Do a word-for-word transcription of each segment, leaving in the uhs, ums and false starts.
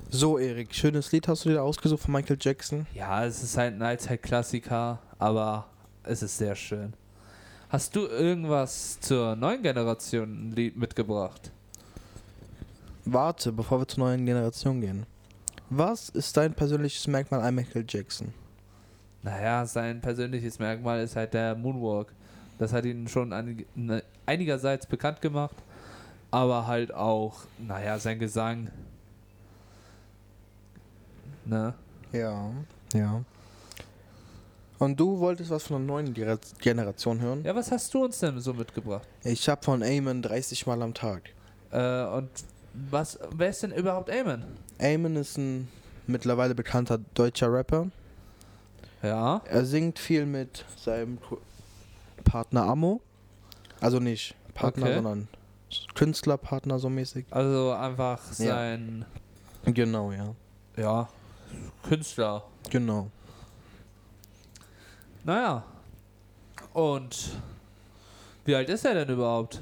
So, Erik, schönes Lied hast du dir ausgesucht von Michael Jackson. Ja, es ist halt ein Allzeit-Klassiker, aber es ist sehr schön. Hast du irgendwas zur neuen Generation ein Lied mitgebracht? Warte, bevor wir zur neuen Generation gehen. Was ist dein persönliches Merkmal an Michael Jackson? Naja, sein persönliches Merkmal ist halt der Moonwalk. Das hat ihn schon einig, ne, einigerseits bekannt gemacht, aber halt auch, naja, sein Gesang. Ne? Ja, ja. Und du wolltest was von der neuen Gera- Generation hören? Ja, was hast du uns denn so mitgebracht? Ich hab von Eamon dreißig Mal am Tag. Äh, und was, wer ist denn überhaupt Eamon? Eamon ist ein mittlerweile bekannter deutscher Rapper. Ja. Er singt viel mit seinem Ko- Partner Ammo. Also nicht Partner, Okay. sondern Künstlerpartner so mäßig. Also einfach sein, Genau, ja. ja, Künstler. Genau. Naja. Und wie alt ist er denn überhaupt?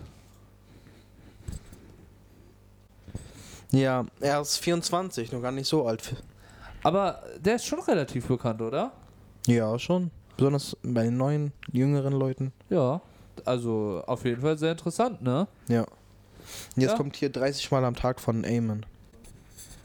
Ja, er ist vierundzwanzig, noch gar nicht so alt. Aber der ist schon relativ bekannt, oder? Ja, schon. Besonders bei den neuen, jüngeren Leuten. Ja. Also auf jeden Fall sehr interessant, ne? Ja. Und jetzt Ja. kommt hier dreißig Mal am Tag von Eamon.